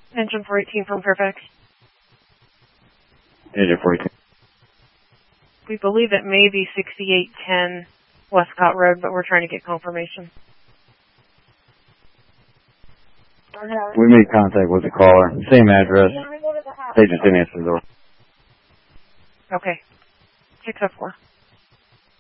Engine 418 from Fairfax. Engine 418. We believe it may be 6810 Westcott Road, but we're trying to get confirmation. We made contact with the caller. Same address. They just didn't answer the door. Okay. 604.